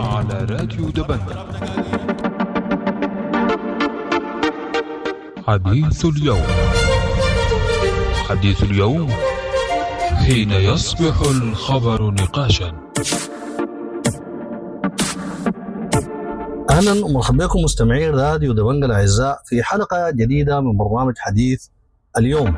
على راديو دبنجة. حديث اليوم. حديث اليوم حين يصبح الخبر نقاشا. أهلا ومرحبا بكم مستمعي راديو دبنجة الأعزاء في حلقة جديدة من برنامج حديث اليوم.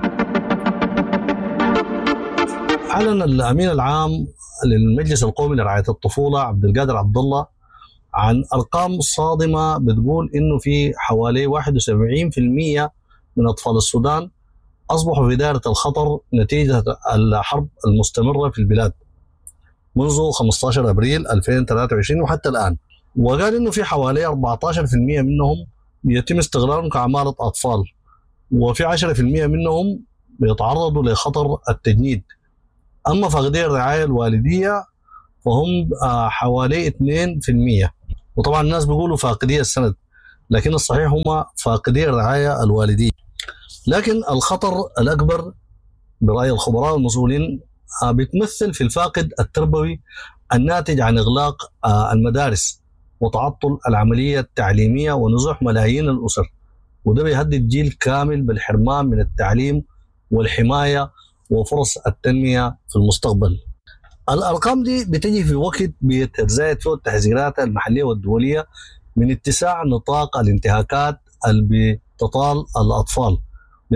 أعلن الأمين العام للمجلس القومي لرعاية الطفولة عبد القادر عبد الله عن أرقام صادمة بتقول إنه في حوالي 71% من أطفال السودان أصبحوا في دائرة الخطر نتيجة الحرب المستمرة في البلاد منذ 15 أبريل 2023 وحتى الآن. وقال إنه في حوالي 14% منهم يتم استغلالهم كعمالة أطفال، وفي 10% منهم بيتعرضوا لخطر التجنيد. أما فاقدي الرعاية الوالدية فهم حوالي 2%. وطبعا الناس بيقولوا فاقدي السند، لكن الصحيح هم فاقدي الرعاية الوالدية. لكن الخطر الأكبر برأي الخبراء والمسؤولين بيتمثل في الفاقد التربوي الناتج عن إغلاق المدارس وتعطل العملية التعليمية ونزوح ملايين الأسر، وده بيهدد جيل كامل بالحرمان من التعليم والحماية وفرص التنمية في المستقبل. الأرقام دي بتجي في وقت بيتزايد فيه التحذيرات المحلية والدولية من اتساع نطاق الانتهاكات اللي بتطال الأطفال،